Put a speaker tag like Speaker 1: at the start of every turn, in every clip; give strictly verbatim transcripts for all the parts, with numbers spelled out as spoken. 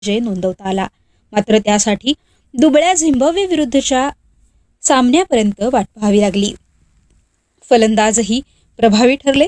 Speaker 1: विजय नोंदवता आला. मात्र त्यासाठी दुबळ्या झिम्बाब्वे विरुद्धच्या सामन्यापर्यंत वाट पाहावी लागली. फलंदाजही प्रभावी ठरले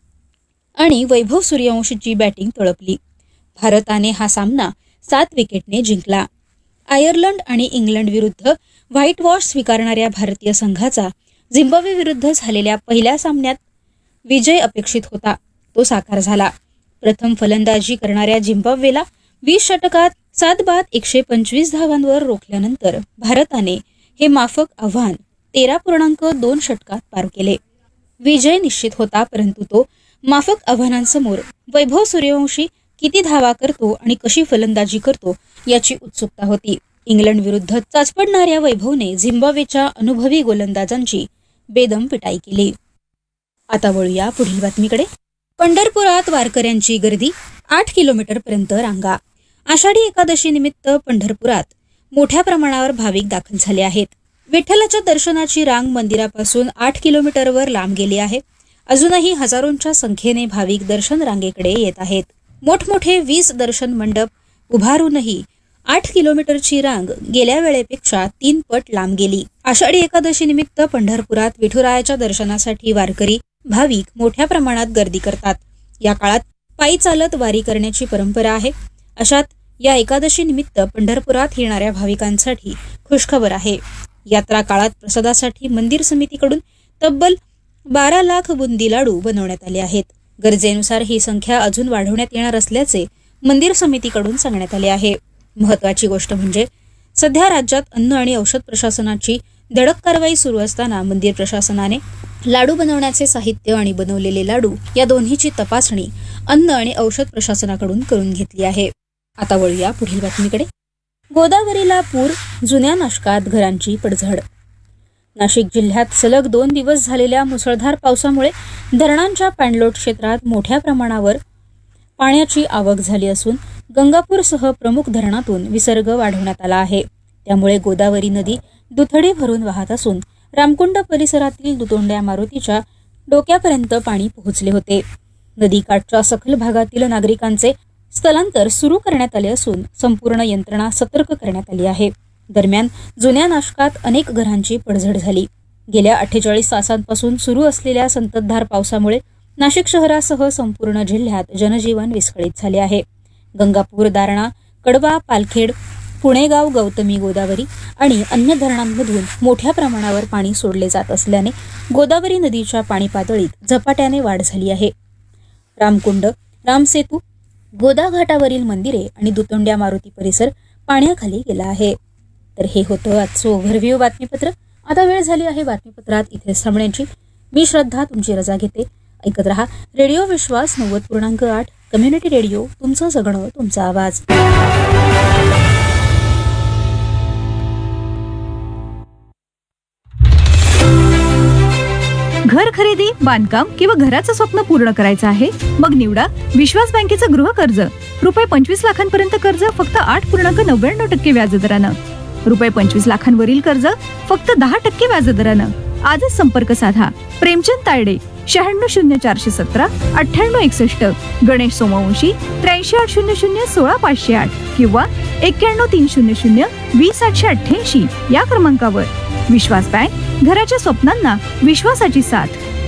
Speaker 1: आणि वैभव सूर्यवंशीची बॅटिंग तळपली. भारताने हा सामना सात विकेटने जिंकला. आयर्लंड आणि इंग्लंड विरुद्ध व्हाईट वॉश स्वीकारणाऱ्या भारतीय संघाचा झिम्बाब्वे विरुद्ध झालेल्या पहिल्या सामन्यात विजय अपेक्षित होता, तो साकार झाला. प्रथम फलंदाजी करणाऱ्या झिम्बाब्वेला वीस षटकात सात बाद एकशे पंचवीस धावांवर रोखल्यानंतर भारताने हे माफक आव्हान तेरा पूर्णांक दोन षटकात पार केले. विजय निश्चित होता, परंतु तो माफक आव्हानांसमोर वैभव सूर्यवंशी किती धावा करतो आणि कशी फलंदाजी करतो याची उत्सुकता होती. इंग्लंड विरुद्ध चाचपडणाऱ्या वैभवने झिम्बाब्वेच्या अनुभवी गोलंदाजांची बेदम पिटाई केली. आता वळूया पुढील बातमीकडे. पंढरपुरात वारकऱ्यांची गर्दी, आठ किलोमीटर पर्यंत रांगा. आषाढी एकादशी निमित्त पंढरपुरात मोठ्या प्रमाणावर भाविक दाखल झाले आहेत. विठ्ठलाच्या दर्शनाची रांग मंदिरापासून आठ किलोमीटरवर लांब गेली आहे. अजूनही हजारोंच्या संख्येने भाविक दर्शन रांगेकडे येत आहेत. मोठमोठे वीस दर्शन मंडप उभारूनही आठ किलोमीटरची रांग गेल्या वेळेपेक्षा तीन पट लांब गेली. आषाढी एकादशी निमित्त पंढरपुरात विठुरायाच्या दर्शनासाठी वारकरी भाविक मोठ्या प्रमाणात गर्दी करतात. या काळात पायी चालत वारी करण्याची परंपरा आहे. अशात या एकादशी निमित्त पंढरपुरात येणाऱ्या भाविकांसाठी खुशखबर आहे. यात्रा काळात प्रसादासाठी मंदिर समितीकडून तब्बल बारा लाख बुंदी लाडू बनवण्यात आले आहेत. गरजेनुसार ही संख्या अजून वाढवण्यात येणार असल्याचे मंदिर समितीकडून सांगण्यात आले आहे. महत्वाची गोष्ट म्हणजे सध्या राज्यात अन्न आणि औषध प्रशासनाची धडक कारवाई सुरू असताना मंदिर प्रशासनाने लाडू बनवण्याचे साहित्य आणि बनवलेले लाडू या दोन्हीची तपासणी अन्न आणि औषध प्रशासनाकडून करून घेतली आहे. आता वळूया पुढील बातमीकडे. गोदावरीला पूर, जुन्या नाशकात घरांची पडझड. नाशिक जिल्ह्यात सलग दोन दिवस झालेल्या मुसळधार पावसामुळे धरणांच्या पाणलोट क्षेत्रात मोठ्या प्रमाणावर पाण्याची आवक झाली असून गंगापूरसह प्रमुख धरणातून विसर्ग वाढवण्यात आला आहे. त्यामुळे गोदावरी नदी दुथडी भरून वाहत असून रामकुंड परिसरातील दुतोंड्या मारुतीच्या डोक्यापर्यंत पाणी पोहोचले होते. नदीकाठच्या सखल भागातील नागरिकांचे स्थलांतर सुरू करण्यात आले असून संपूर्ण यंत्रणा सतर्क करण्यात आली आहे. दरम्यान जुन्या नाशकात अनेक घरांची पडझड झाली. गेल्या अठ्ठेचाळीस तासांपासून सुरू असलेल्या संततधार पावसामुळे नाशिक शहरासह संपूर्ण जिल्ह्यात जनजीवन विस्कळीत झाले आहे. गंगापूर, दारणा, कडवा, पालखेड, पुणेगाव, गौतमी, गोदावरी आणि अन्य धरणांमधून मोठ्या प्रमाणावर पाणी सोडले जात असल्याने गोदावरी नदीच्या पाणी पातळीत झपाट्याने वाढ झाली आहे. रामकुंड, रामसेतू, गोदा घाटावरील मंदिरे आणि दुतोंड्या मारुती परिसर पाण्याखाली गेला आहे. तर हे होतं आजचं ओव्हरव्ह्यू बातमीपत्र. आता वेळ झाली आहे बातमीपत्रात इथेच थांबण्याची. मी श्रद्धा तुमची रजा घेते. ऐकत रहा रेडिओ विश्वास नव्वद पूर्णांक आठ कम्युनिटी रेडिओ, तुमचं जगणं, तुमचा आवाज.
Speaker 2: घर खरेदी, बांधकाम किंवा घराचं स्वप्न पूर्ण करायचं आहे? मग निवडा विश्वास बँकेचं गृह कर्ज. रुपये पंचवीस लाखांपर्यंत कर्ज फक्त आठ पूर्णांक नव्याण्णव टक्के व्याजदरानं. रुपये पंचवीस लाखांवरील कर्ज फक्त दहा टक्के व्याजदरानं. आजच संपर्क साधा. प्रेमचंद तायडे, शहाण्णव शून्य चारशे सतरा अठ्ठ्याण्णव एकसष्ट. गणेश सोमवंशी, त्र्याऐंशी आठ शून्य शून्य सोळा पाचशे आठ किंवा एक्क्याण्णव तीन शून्य शून्य वीस आठशे अठ्ठ्याऐंशी या क्रमांकावर. विश्वास बँक, घराच्या स्वप्नांना विश्वासाची साथ.